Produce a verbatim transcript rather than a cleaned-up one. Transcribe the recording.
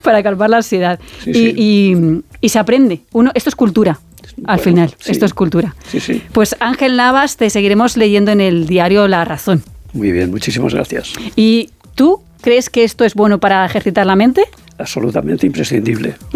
para calmar la ansiedad. Sí, y, sí. Y, y se aprende. Uno, esto es cultura. Al Bueno, final, sí. esto es cultura. Sí, sí. Pues Ángel Navas, te seguiremos leyendo en el diario La Razón. Muy bien, muchísimas gracias. ¿Y tú crees que esto es bueno para ejercitar la mente? Absolutamente imprescindible.